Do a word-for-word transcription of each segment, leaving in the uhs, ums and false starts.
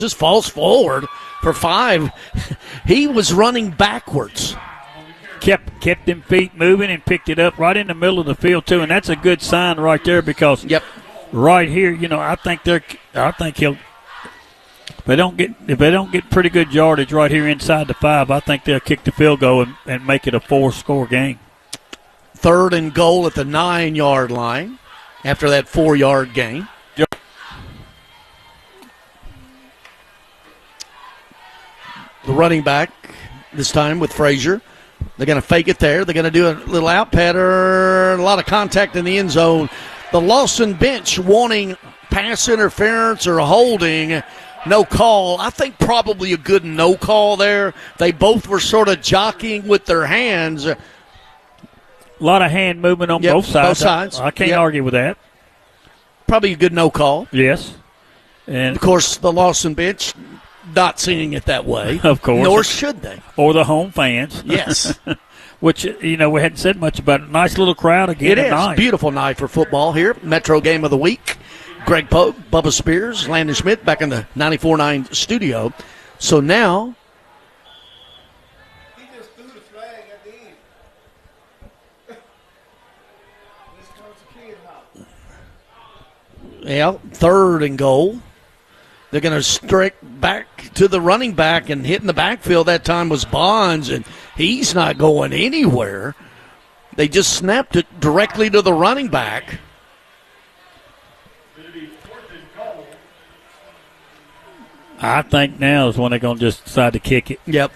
just falls forward for five. He was running backwards. Kept kept them feet moving and picked it up right in the middle of the field too, and that's a good sign right there because yep. right here, you know, I think they're I think he'll if they don't get if they don't get pretty good yardage right here inside the five, I think they'll kick the field goal and, and make it a four score game. Third and goal at the nine yard line after that four yard gain. Yep. The running back this time with Frazier. They're going to fake it there. They're going to do a little out pattern, a lot of contact in the end zone. The Lawson bench wanting pass interference or holding, no call. I think probably a good no call there. They both were sort of jockeying with their hands. A lot of hand movement on yep, both sides. Both sides. I, I can't yep. argue with that. Probably a good no call. Yes. And of course, the Lawson bench not seeing it that way. Of course. Nor should they. Or the home fans. Yes. Which, you know, we hadn't said much about it. Nice little crowd again It is. tonight. Beautiful night for football here. Metro Game of the Week. Greg Pope, Bubba Spears, Landon Schmidt back in the ninety-four nine studio. So now. He just threw the flag at the end. This comes the kid house. Yeah, third and goal. They're going to strike back to the running back, and hitting the backfield that time was Bonds, and he's not going anywhere. They just snapped it directly to the running back. I think now is when they're going to just decide to kick it. Yep.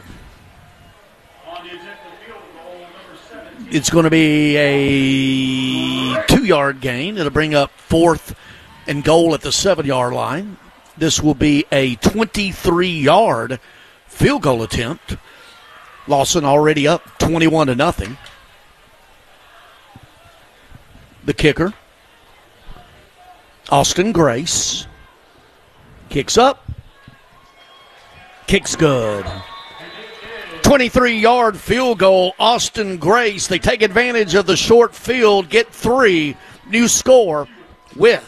It's going to be a two-yard gain. It'll bring up fourth and goal at the seven-yard line. This will be a twenty-three-yard field goal attempt. Lawson already up twenty-one to nothing. The kicker, Austin Grace, kicks up. Kicks good. twenty-three-yard field goal, Austin Grace. They take advantage of the short field, get three. New score with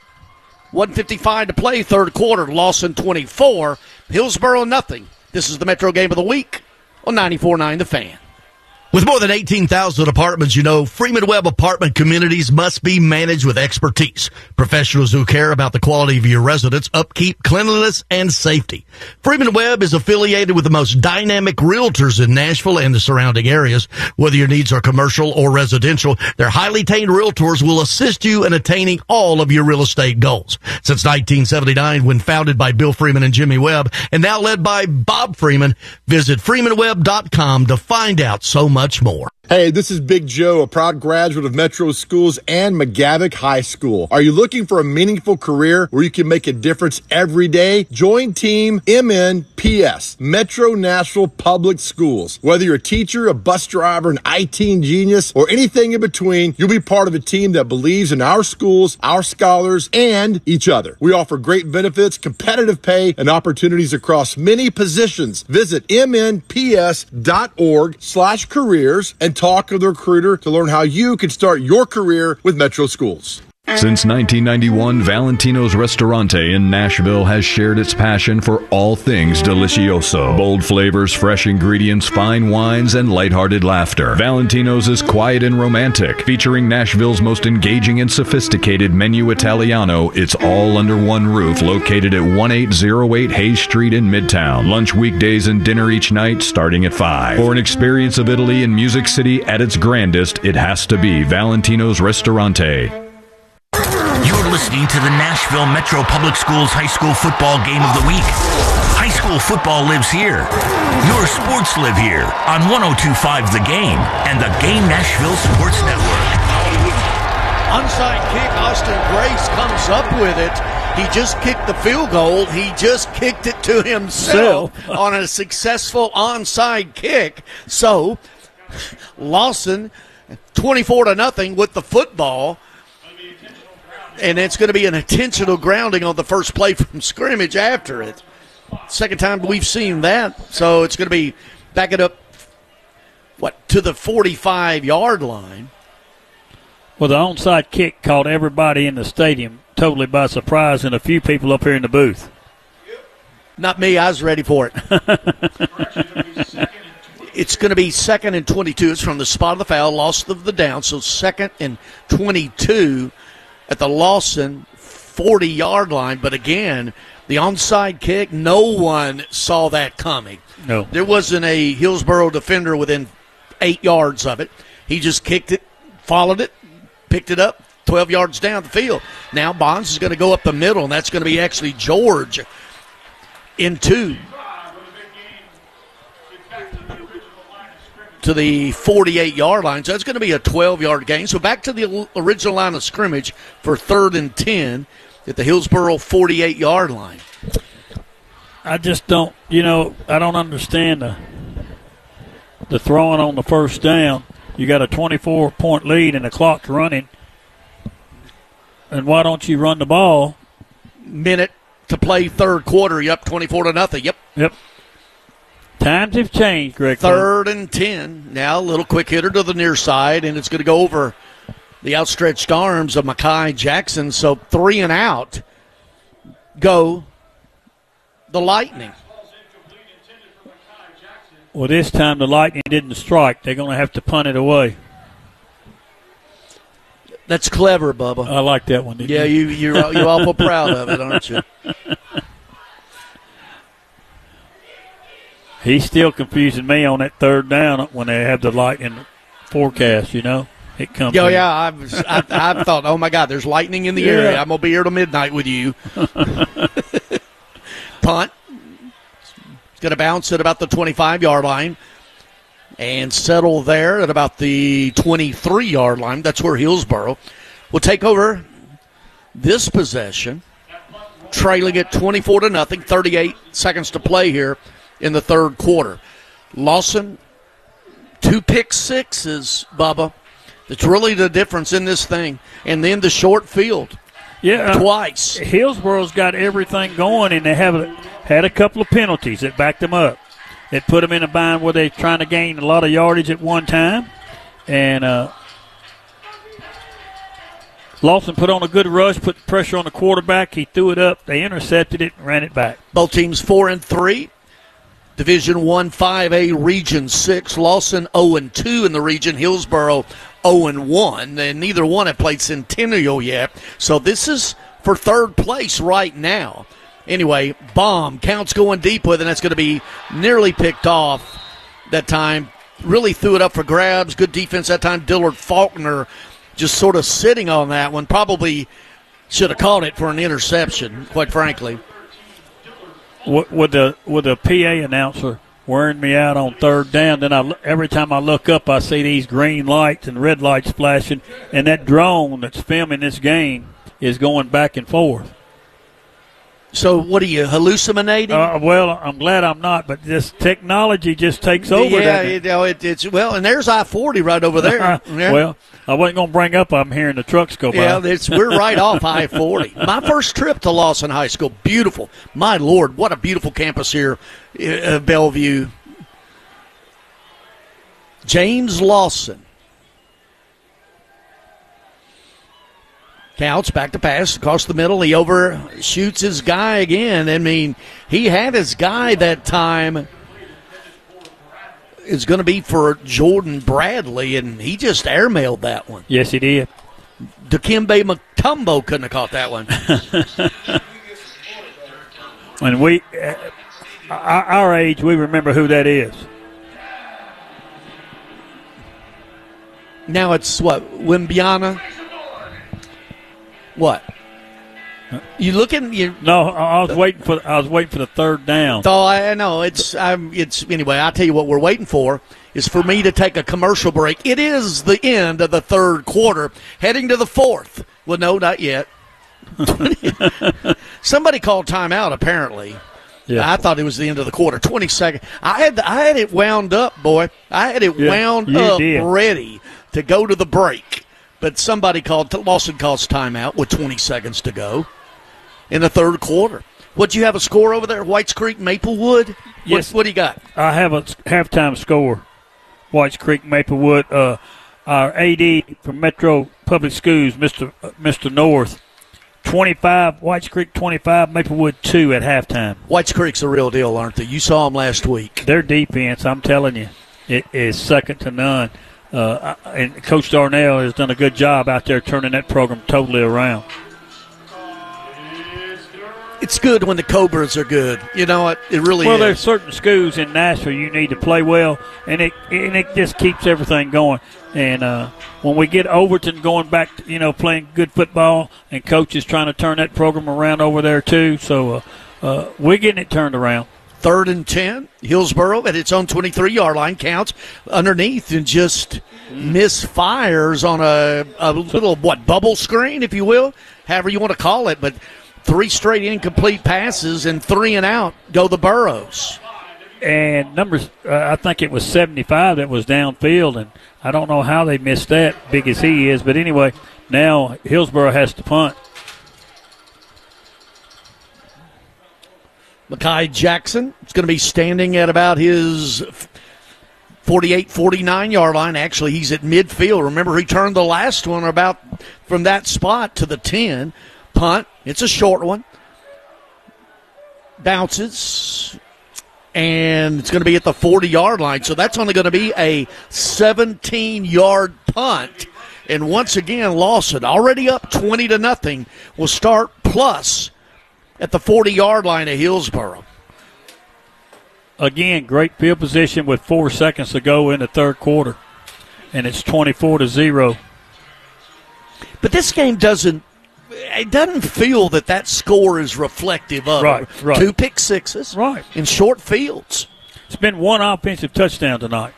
one fifty-five to play, third quarter. Lawson twenty-four, Hillsboro nothing. This is the Metro Game of the Week on ninety-four nine The Fan. With more than eighteen thousand apartments, you know, Freeman Webb apartment communities must be managed with expertise. Professionals who care about the quality of your residence, upkeep, cleanliness, and safety. Freeman Webb is affiliated with the most dynamic realtors in Nashville and the surrounding areas. Whether your needs are commercial or residential, their highly trained realtors will assist you in attaining all of your real estate goals. Since nineteen seventy-nine, when founded by Bill Freeman and Jimmy Webb, and now led by Bob Freeman, visit freeman webb dot com to find out so much more. Hey, this is Big Joe, a proud graduate of Metro Schools and McGavick High School. Are you looking for a meaningful career where you can make a difference every day? Join Team M N P S, Metro Nashville Public Schools. Whether you're a teacher, a bus driver, an I T genius, or anything in between, you'll be part of a team that believes in our schools, our scholars, and each other. We offer great benefits, competitive pay, and opportunities across many positions. Visit m n p s dot org slash careers and talk with the recruiter to learn how you can start your career with Metro Schools. Since nineteen ninety-one, Valentino's Ristorante in Nashville has shared its passion for all things delicioso. Bold flavors, fresh ingredients, fine wines, and lighthearted laughter. Valentino's is quiet and romantic, featuring Nashville's most engaging and sophisticated menu Italiano. It's all under one roof, located at eighteen oh eight Hayes Street in Midtown. Lunch weekdays and dinner each night starting at five. For an experience of Italy and Music City at its grandest, it has to be Valentino's Ristorante. You're listening to the Nashville Metro Public Schools High School Football Game of the Week. High school football lives here. Your sports live here on one oh two point five The Game and the Game Nashville Sports Network. Onside kick, Austin Grace comes up with it. He just kicked the field goal. He just kicked it to himself on a successful onside kick. So, Lawson, twenty-four to nothing with the football. And it's going to be an intentional grounding on the first play from scrimmage after it. Second time we've seen that. So it's going to be back it up, what, to the forty-five-yard line. Well, the onside kick caught everybody in the stadium totally by surprise and a few people up here in the booth. Not me. I was ready for it. It's going to be second and twenty-two. It's from the spot of the foul, loss of the down. So second and twenty-two at the Lawson forty-yard line. But again, the onside kick, no one saw that coming. No. There wasn't a Hillsboro defender within eight yards of it. He just kicked it, followed it, picked it up, twelve yards down the field. Now Bonds is going to go up the middle, and that's going to be actually George into to the forty-eight-yard line. So that's going to be a twelve-yard gain. So back to the original line of scrimmage for third and ten at the Hillsboro forty-eight-yard line. I just don't, you know, I don't understand the the throwing on the first down. You got a twenty-four point lead and the clock's running. And why don't you run the ball? Minute to play third quarter. You're up twenty-four to nothing. Yep. Yep. Times have changed, Greg. Third and ten. Now a little quick hitter to the near side, and it's going to go over the outstretched arms of Mekhi Jackson. So three and out go the Lightning. Well, this time the Lightning didn't strike. They're going to have to punt it away. That's clever, Bubba. I like that one. Yeah, you, you, you're, you're awful proud of it, aren't you? He's still confusing me on that third down when they have the lightning forecast, you know. It comes Oh, in. yeah, I, was, I, I thought, oh, my God, there's lightning in the Yeah. area. I'm going to be here till midnight with you. Punt. It's going to bounce at about the twenty-five-yard line and settle there at about the twenty-three-yard line. That's where Hillsboro will take over this possession, trailing it twenty-four to nothing, thirty-eight seconds to play here in the third quarter. Lawson, two pick sixes, Bubba. That's really the difference in this thing. And then the short field. Yeah, uh, Twice. Hillsboro's got everything going, and they have a, had a couple of penalties that backed them up. That put them in a bind where they're trying to gain a lot of yardage at one time. And uh, Lawson put on a good rush, put pressure on the quarterback. He threw it up. They intercepted it and ran it back. Both teams four and three. Division one five A Region six. Lawson oh and two in the region. Hillsboro oh and one. And neither one have played Centennial yet. So this is for third place right now. Anyway, bomb. Counts going deep with it, and that's going to be nearly picked off that time. Really threw it up for grabs. Good defense that time. Dillard Faulkner just sort of sitting on that one. Probably should have caught it for an interception, quite frankly. With the with the P A announcer wearing me out on third down, then I, every time I look up, I see these green lights and red lights flashing, and that drone that's filming this game is going back and forth. So what are you, hallucinating? Uh, well, I'm glad I'm not, but this technology just takes over. Yeah, doesn't it? you know, it, it's well, and there's I forty right over there. Yeah. Well, I wasn't going to bring up I'm hearing the trucks go by. Yeah, it's, we're right off I forty. My first trip to Lawson High School, beautiful. My Lord, what a beautiful campus here at Bellevue. James Lawson. Counts, back to pass, across the middle. He overshoots his guy again. I mean, he had his guy that time. It's going to be for Jordan Bradley, and he just airmailed that one. Yes, he did. Dikembe Mutombo couldn't have caught that one. And we, uh, our age, we remember who that is. Now it's what, Wimbiana? What? You looking? You No, I was waiting for I was waiting for the third down. Oh, I know it's. I'm. It's anyway. I tell you what, we're waiting for is for me to take a commercial break. It is the end of the third quarter, heading to the fourth. Well, no, not yet. Somebody called timeout. Apparently, Yeah. I thought it was the end of the quarter. Twenty seconds. I had. I had it wound up, boy. I had it Yeah, wound you up, did. ready to go to the break. But somebody called. Lawson calls timeout with twenty seconds to go in the third quarter. Would you have a score over there, Whites Creek, Maplewood? Yes. What, what do you got? I have a halftime score. Whites Creek, Maplewood. Uh, our A D from Metro Public Schools, Mister Uh, Mister North, twenty-five, Whites Creek twenty-five, Maplewood two at halftime. Whites Creek's a real deal, aren't they? You saw them last week. Their defense, I'm telling you, it is second to none. Uh, and Coach Darnell has done a good job out there turning that program totally around. It's good when the Cobras are good. You know what? It really well, is. Well, there's certain schools in Nashville you need to play well, and it and it just keeps everything going. And uh, when we get Overton going back, to, you know, playing good football, and coaches trying to turn that program around over there too, so uh, uh, we're getting it turned around. Third and ten, Hillsboro at its own twenty-three-yard line counts underneath and just misfires on a, a little, what, bubble screen, if you will, however you want to call it, but three straight incomplete passes and three and out go the Burros. And numbers, uh, I think it was seventy-five that was downfield, and I don't know how they missed that, big as he is. But anyway, now Hillsboro has to punt. Mekhi Jackson is going to be standing at about his forty-eight, forty-nine-yard line. Actually, he's at midfield. Remember, he turned the last one about from that spot to the ten. Punt. It's a short one. Bounces. And it's going to be at the forty-yard line. So that's only going to be a seventeen-yard punt. And once again, Lawson, already up twenty to nothing, will start plus at the forty-yard line of Hillsboro. Again, great field position with four seconds to go in the third quarter. And it's twenty-four to zero. But this game doesn't It doesn't feel that that score is reflective of right, right. two pick sixes right. in short fields. It's been one offensive touchdown tonight.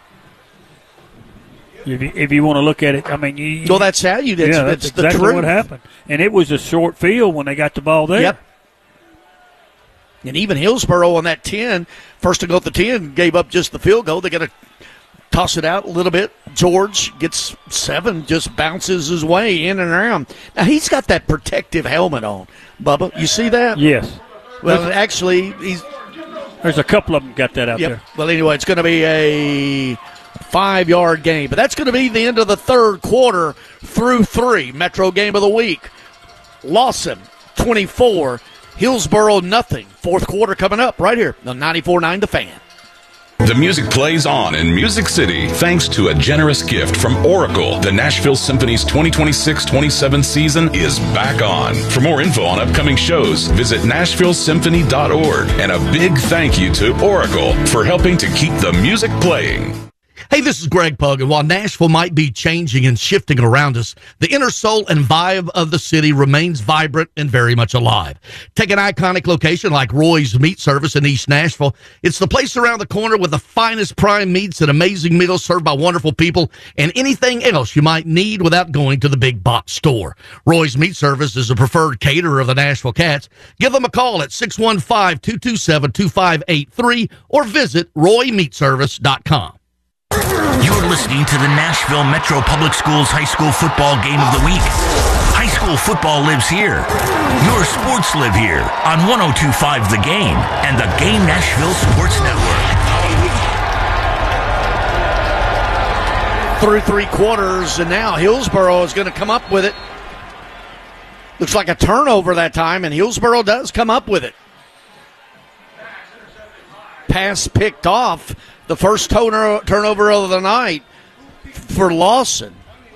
If you, if you want to look at it, I mean, you, well, that's how you. That's, yeah, that's, that's the exactly truth. what happened, and it was a short field when they got the ball there. Yep. And even Hillsboro on that ten, first to go at the ten, gave up just the field goal. They got to toss it out a little bit. George gets seven, just bounces his way in and around. Now, he's got that protective helmet on, Bubba. You see that? Yes. Well, there's, actually, he's. There's a couple of them got that out yep. there. Well, anyway, it's going to be a five-yard game. But that's going to be the end of the third quarter through three. Metro game of the week. Lawson, twenty-four. Hillsboro, nothing. Fourth quarter coming up right here on ninety-four point nine The Fan. The music plays on in Music City thanks to a generous gift from Oracle. The Nashville Symphony's twenty twenty-six twenty-seven season is back on. For more info on upcoming shows, visit nashville symphony dot org. And a big thank you to Oracle for helping to keep the music playing. Hey, this is Greg Pug, and while Nashville might be changing and shifting around us, the inner soul and vibe of the city remains vibrant and very much alive. Take an iconic location like Roy's Meat Service in East Nashville. It's the place around the corner with the finest prime meats and amazing meals served by wonderful people and anything else you might need without going to the big box store. Roy's Meat Service is a preferred caterer of the Nashville Cats. Give them a call at six one five, two two seven, two five eight three or visit roy meat service dot com. You're listening to the Nashville Metro Public Schools High School Football Game of the Week. High school football lives here. Your sports live here on one oh two point five The Game and the Game Nashville Sports Network. Through three quarters, and now Hillsboro is going to come up with it. Looks like a turnover that time, and Hillsboro does come up with it. Pass picked off. The first toner, turnover of the night for Lawson.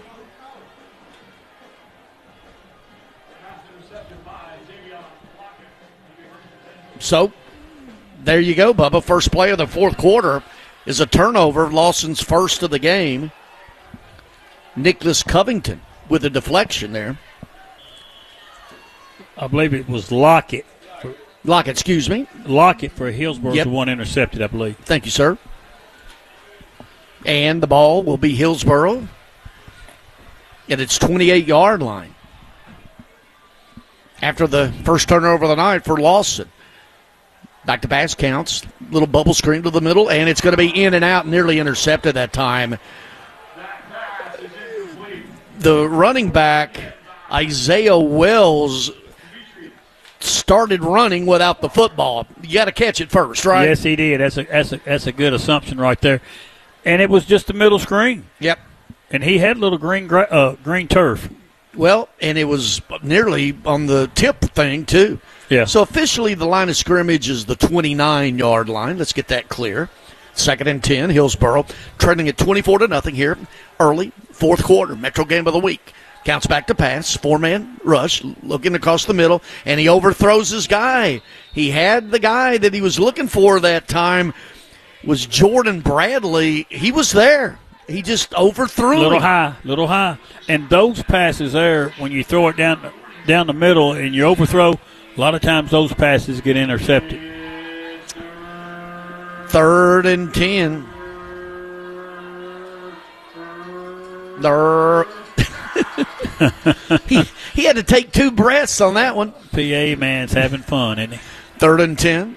So, there you go, Bubba. First play of the fourth quarter is a turnover. Lawson's first of the game. Nicholas Covington with a deflection there. I believe it was Lockett. Lockett, excuse me. Lockett for Hillsboro, yep. the one intercepted, I believe. Thank you, sir. And the ball will be Hillsboro at its twenty-eight-yard line. After the first turnover of the night for Lawson. Back to pass counts. Little bubble screen to the middle, and it's going to be in and out, nearly intercepted that time. The running back, Isaiah Wells, started running without the football. You got to catch it first, right? Yes, he did. That's a, that's a, that's a good assumption right there. And it was just the middle screen. Yep. And he had a little green gra- uh, green turf. Well, and it was nearly on the tip thing, too. Yeah. So officially the line of scrimmage is the twenty-nine-yard line. Let's get that clear. Second and ten, Hillsboro trending at twenty-four to nothing here early, fourth quarter, Metro game of the week. Counts back to pass, four-man rush, looking across the middle, and he overthrows his guy. He had the guy that he was looking for that time, was Jordan Bradley. He was there. He just overthrew Little him. high, little high. And those passes there, when you throw it down down the middle and you overthrow, a lot of times those passes get intercepted. Third and ten. There. he, he had to take two breaths on that one. P A man's having fun, isn't he? Third and ten.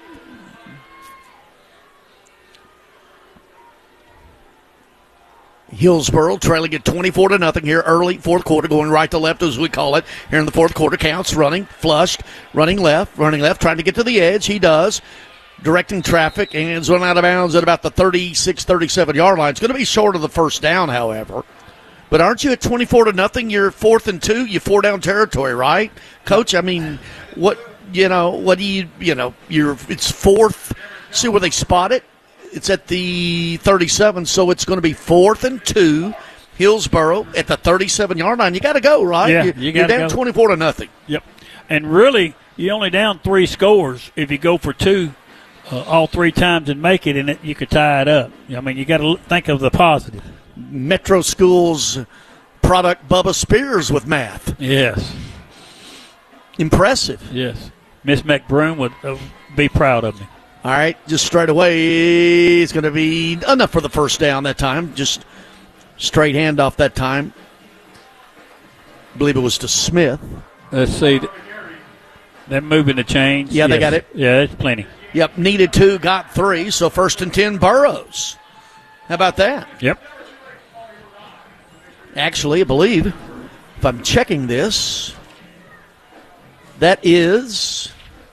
Hillsboro trailing at twenty-four to nothing here early, fourth quarter, going right to left as we call it. Here in the fourth quarter, counts, running, flushed, running left, running left, trying to get to the edge. He does. Directing traffic and is run out of bounds at about the thirty-six, thirty-seven-yard line. It's going to be short of the first down, however. But aren't you at twenty-four to nothing? You're fourth and two. You four down territory, right, Coach? I mean, what you know? What do you you know? You're it's fourth. See where they spot it. It's at the thirty-seven, so it's going to be fourth and two. Hillsboro at the thirty-seven-yard line. You got to go, right? Yeah, you, you you're gotta down go. twenty-four to nothing. Yep. And really, you're only down three scores if you go for two uh, all three times and make it, and it, you could tie it up. I mean, you got to think of the positive. Metro Schools product Bubba Spears with math. Yes. Impressive. Yes. Miss McBroom would uh, be proud of me. All right, just straight away, it's going to be enough for the first down that time. Just straight handoff that time. I believe it was to Smith. Let's see. They're moving the chains. Yeah, they Yes. got it. Yeah, it's plenty. Yep, needed two, got three, so first and ten, Burrows. How about that? Yep. Actually, I believe, if I'm checking this, that is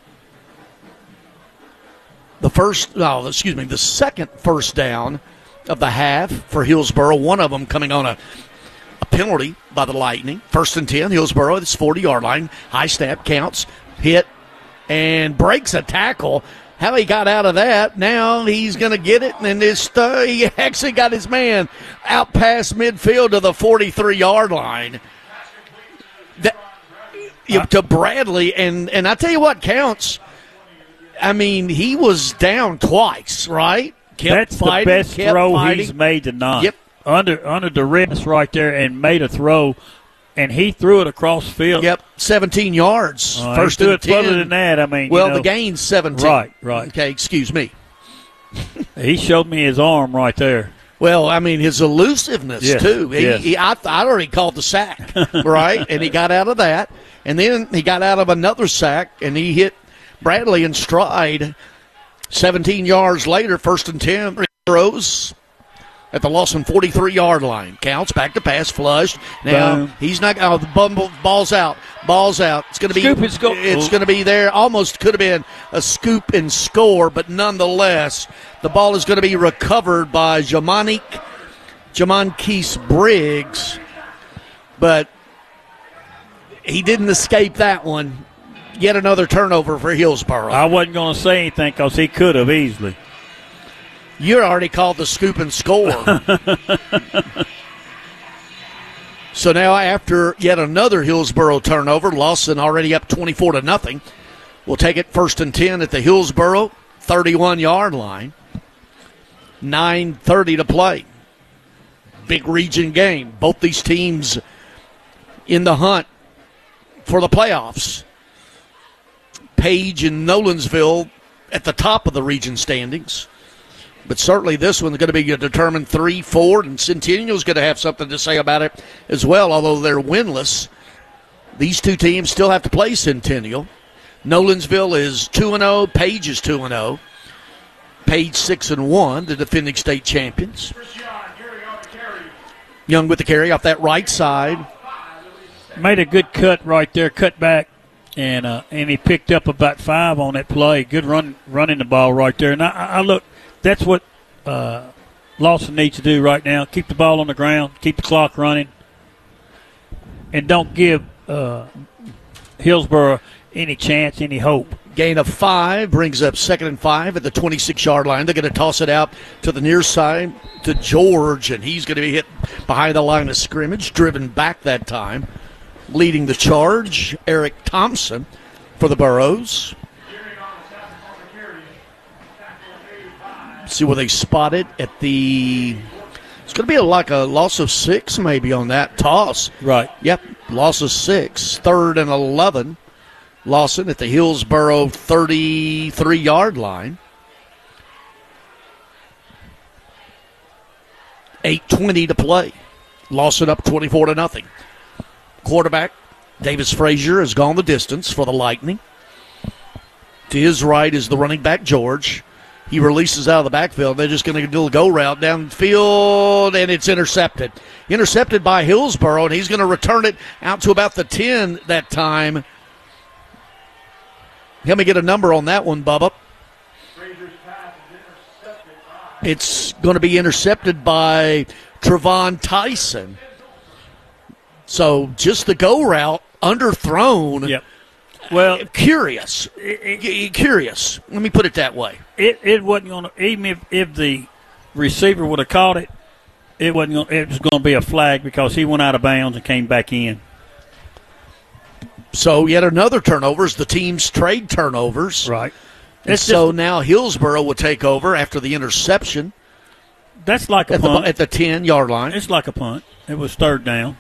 the first, no, excuse me, the second first down of the half for Hillsboro. One of them coming on a, a penalty by the Lightning. First and ten, Hillsboro, it's forty-yard line. High snap, counts, hit, and breaks a tackle. How he got out of that, now he's going to get it, and this, uh, he actually got his man out past midfield to the forty-three-yard line. That, uh, to Bradley, and, and I tell you what counts. I mean, he was down twice, right? Kept That's fighting, the best kept throw fighting. he's made tonight. Yep. Under under duress right there and made a throw, and he threw it across field. Yep, seventeen yards. Uh, First he threw and it further ten. than that. I mean, Well, you know, the gain's seventeen. Right, right. Okay, excuse me. He showed me his arm right there. Well, I mean, his elusiveness, Yes, too. He, yes. he, I, I already called the sack, right? And he got out of that. And then he got out of another sack, and he hit Bradley in stride. seventeen yards later, first and ten, throws at the Lawson forty-three-yard line. Counts, back to pass, flushed. Now, Boom. he's not – oh, the bumble, ball's out. Ball's out. It's going to be – Scoop and score. It's going to be there. Almost could have been a scoop and score, but nonetheless, the ball is going to be recovered by Jamonique, Jamonquise Briggs. But he didn't escape that one. Yet another turnover for Hillsboro. I wasn't going to say anything because he could have easily. You already called the scoop and score. So now after yet another Hillsboro turnover, Lawson already up twenty-four to nothing. We'll take it first and ten at the Hillsboro thirty-one-yard line. nine thirty to play. Big region game. Both these teams in the hunt for the playoffs. Page and Nolensville at the top of the region standings. But certainly this one's going to be a determined three four, and Centennial's going to have something to say about it as well, although they're winless. These two teams still have to play Centennial. Nolensville is two and oh, Page is two and oh. Page six and one, the defending state champions. Young with the carry off that right side. Made a good cut right there, cut back, and uh, and he picked up about five on that play. Good run, running the ball right there. And I, I look, that's what uh, Lawson needs to do right now. Keep the ball on the ground, keep the clock running. and don't give uh, Hillsboro any chance, any hope. Gain of five brings up second and five at the twenty-six-yard line. They're going to toss it out to the near side to George, and he's going to be hit behind the line of scrimmage, driven back that time. Leading the charge, Eric Thompson for the Burros. See where they spot it at the – it's going to be like a loss of six maybe on that toss. Right. Yep, loss of six. Third and eleven. Lawson at the Hillsboro thirty-three-yard line. eight twenty to play. Lawson up twenty-four to nothing. Quarterback Davis Frazier has gone the distance for the Lightning. To his right is the running back George. He releases out of the backfield. They're just going to do a go route downfield, and it's intercepted. Intercepted by Hillsboro, and he's going to return it out to about the ten that time. Let me get a number on that one, Bubba. It's going to be intercepted by Trevon Tyson. So just the go route, underthrown. Yep. Well, curious. Curious. Let me put it that way. It it wasn't going to, even if, if the receiver would have caught it, it wasn't. Gonna, it was going to be a flag because he went out of bounds and came back in. So yet another turnover is the team's trade turnovers. Right. And so now Hillsboro will take over after the interception. That's like a at punt. The, at the ten-yard line. It's like a punt. It was third down.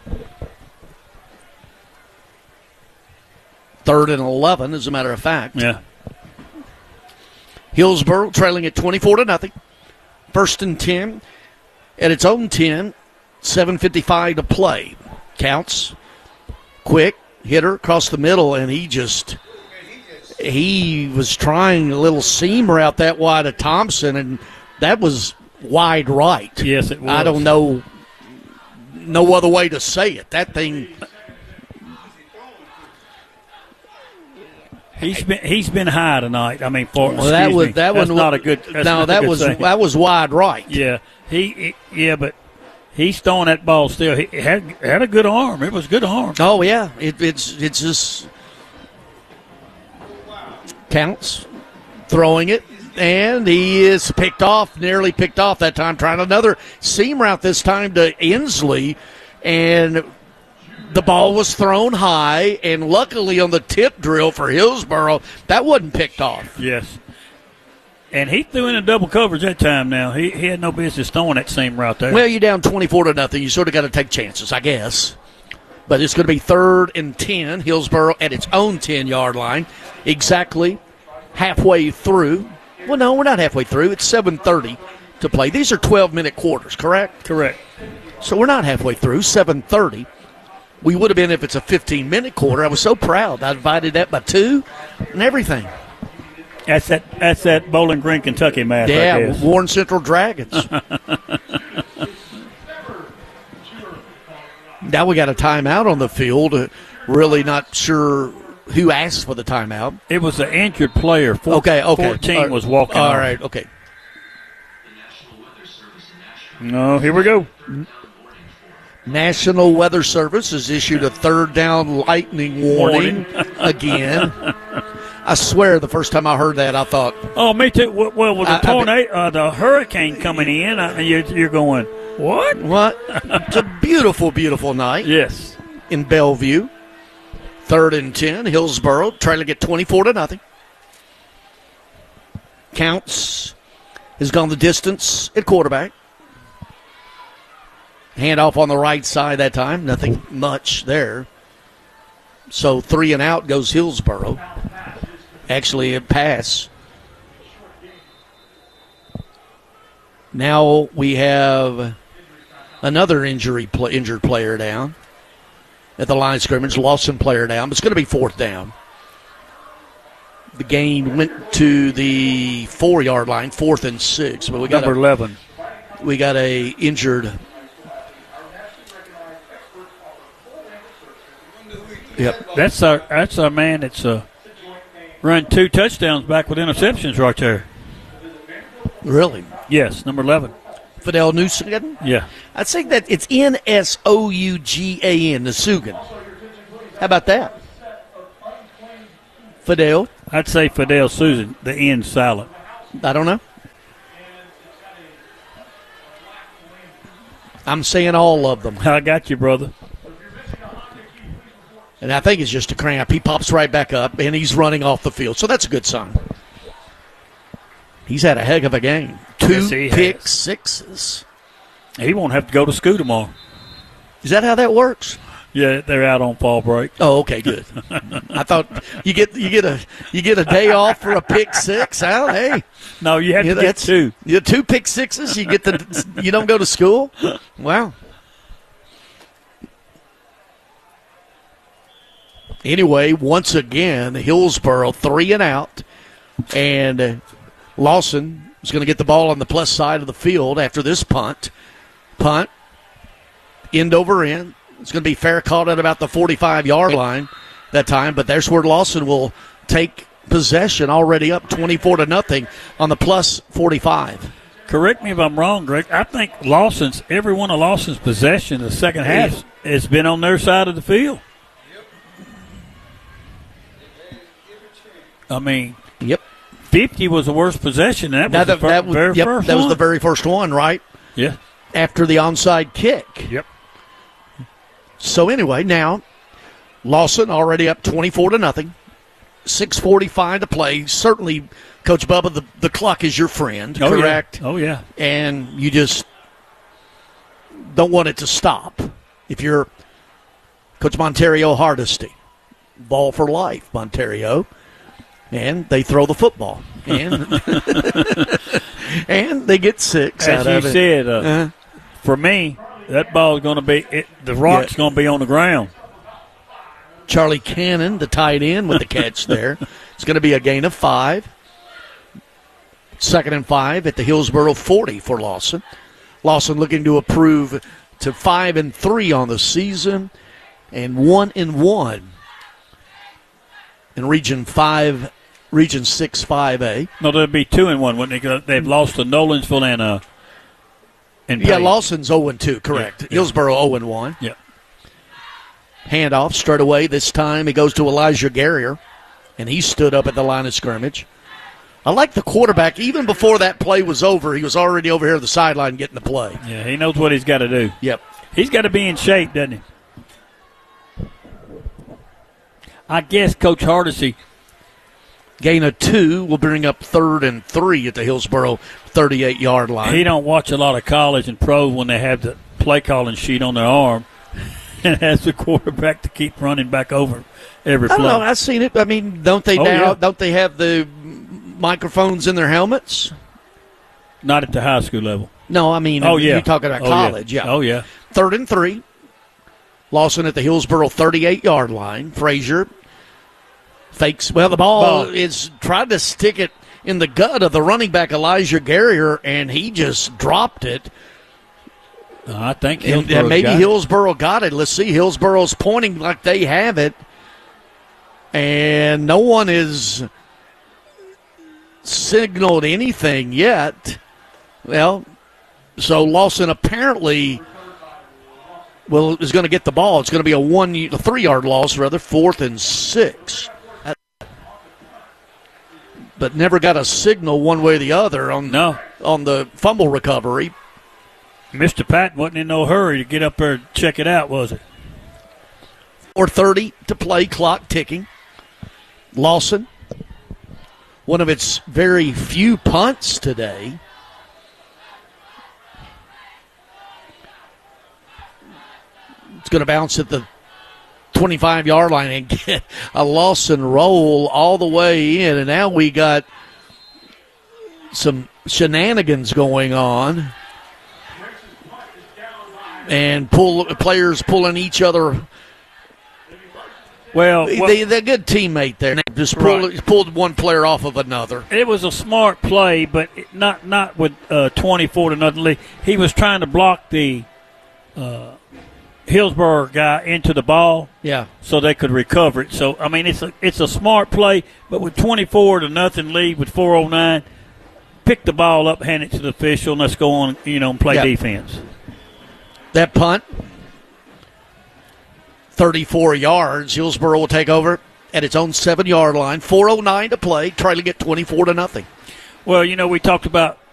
Third and eleven, as a matter of fact. Yeah. Hillsboro trailing at twenty-four to nothing. First and ten at its own ten. seven fifty-five to play. Counts. Quick. Hitter across the middle, and he just he was trying a little seam route that wide of Thompson, and that was wide right. Yes, it was. I don't know no other way to say it. That thing. He's been he's been high tonight. I mean, for well, that was me, that that's one not a good. That's no, not that a good was thing. that was wide right. Yeah, he, he yeah, but. He's throwing that ball still. He had had a good arm. It was a good arm. Oh yeah, it, it's it's just counts throwing it, and he is picked off, nearly picked off that time. Trying another seam route this time to Inslee, and the ball was thrown high. And luckily on the tip drill for Hillsboro, that wasn't picked off. Yes. And he threw in a double coverage that time now. He, he had no business throwing that same route there. Well, you're down twenty-four to nothing. You sort of got to take chances, I guess. But it's going to be third and ten. Hillsboro at its own ten-yard line. Exactly halfway through. Well, no, we're not halfway through. It's seven thirty to play. These are twelve-minute quarters, correct? Correct. So we're not halfway through, seven thirty. We would have been if it's a fifteen-minute quarter. I was so proud. I divided that by two and everything. That's that. That's that Bowling Green, Kentucky math. Yeah, Warren Central Dragons. Now we got a timeout on the field. Uh, really not sure who asked for the timeout. It was an injured player. Four, okay, okay. fourteen right. was walking. All off. right, okay. No, here we go. National Weather Service has issued a third down lightning warning, warning. again. I swear, the first time I heard that, I thought, "Oh, me too." Well, with the I, tornado, uh, the hurricane coming in, I, you're, you're going, "What? What?" It's a beautiful, beautiful night. Yes, in Bellevue. Third and ten, Hillsboro trailing at twenty-four to nothing. Counts has gone the distance at quarterback. Handoff on the right side that time. Nothing much there. So three and out goes Hillsboro. Actually, a pass. Now we have another injury play, injured player down at the line of scrimmage. Lawson player down. But it's going to be fourth down. The gain went to the four-yard line, fourth and six. But we got number a, eleven. We got a injured. Yep, that's our that's our man that's uh, run two touchdowns back with interceptions right there. Really? Yes, number eleven. Fidel Newsugan? Yeah. I'd say that it's N S O U G A N, Newsugan. How about that? Fidel? I'd say Fidel Susan, the end silent. I don't know. I'm saying all of them. I got you, brother. And I think it's just a cramp. He pops right back up, and he's running off the field. So that's a good sign. He's had a heck of a game. Two Yes, he pick has. sixes. He won't have to go to school tomorrow. Is that how that works? Yeah, they're out on fall break. Oh, okay, good. I thought you get you get a you get a day off for a pick six. Well, hey, No, you have you to get two. You get two pick sixes. You get the you don't go to school. Wow. Anyway, once again, Hillsboro three and out, and Lawson is going to get the ball on the plus side of the field after this punt. Punt, end over end. It's going to be fair caught at about the forty-five-yard line that time, but there's where Lawson will take possession, already up twenty-four to nothing on the plus forty-five. Correct me if I'm wrong, Greg. I think Lawson's every one of Lawson's possession in the second half has been on their side of the field. I mean, Yep. fifty was the worst possession. And that was Now the that, fir- that was, very yep, first that was one. the very first one, right? Yeah. After the onside kick. Yep. So anyway, now Lawson already up twenty-four to nothing. six forty-five to play. Certainly, Coach Bubba, the, the clock is your friend, Oh, correct? Yeah. Oh, yeah. And you just don't want it to stop. If you're Coach Monterio Hardesty, ball for life, Monterio. And they throw the football. And, and they get six As out you of it. said, uh, Uh-huh. for me, that ball is going to be it, – the rock's Yeah. going to be on the ground. Charlie Cannon, the tight end, with the catch there. It's going to be a gain of five. Second and five at the Hillsboro forty for Lawson. Lawson looking to improve to five and three on the season and one and one in Region Five, Region Six Five A. No, there'd be two and one, wouldn't they? They've lost to Nolensville and uh, and Yeah, Page. Lawson's zero and two, correct. Yeah, yeah. Hillsboro zero and one. Yeah. Handoff straight away. This time it goes to Elijah Garrier, and he stood up at the line of scrimmage. I like the quarterback. Even before that play was over, he was already over here at the sideline getting the play. Yeah, he knows what he's got to do. Yep. He's got to be in shape, doesn't he? I guess Coach Hardesty. Gain of two will bring up third and three at the Hillsboro thirty-eight-yard line. He don't watch a lot of college and pro when they have the play calling sheet on their arm and has the quarterback to keep running back over every I play. don't know. I've seen it. I mean, don't they Oh, now? yeah. Don't they have the microphones in their helmets? Not at the high school level. No, I mean, Oh, yeah. you're talking about Oh, college. Yeah. Oh, yeah. Third and three. Lawson at the Hillsboro thirty-eight-yard line. Frazier fakes. Well, the ball, Ball. is tried to stick it in the gut of the running back Elijah Garrier, and he just dropped it. Uh, I think And, Hillsboro's and maybe got it. Hillsboro got it. Let's see. Hillsboro's pointing like they have it, and no one has signaled anything yet. Well, so Lawson apparently well is going to get the ball. It's going to be a one, a three-yard loss, rather, fourth and six. But never got a signal one way or the other on No. on the fumble recovery. Mister Patton wasn't in no hurry to get up there and check it out, was it? four thirty to play, clock ticking. Lawson, one of its very few punts today. It's going to bounce at the twenty-five-yard line and get a Lawson roll all the way in. And now we got some shenanigans going on. And pull players pulling each other. Well, well They, they're a good teammate there. Just pulled, Right. pulled one player off of another. it was a smart play, but it- not not with uh, twenty-four to nothing lead. He was trying to block the uh, Hillsboro guy into the ball Yeah. so they could recover it. So I mean, it's a it's a smart play, but with twenty-four to nothing lead with four oh nine, pick the ball up, hand it to the official, and let's go on. You know, and play Yeah. defense. That punt thirty-four yards. Hillsboro will take over at its own seven-yard line. four oh nine to play, trailing at twenty-four to nothing. Well, you know, we talked about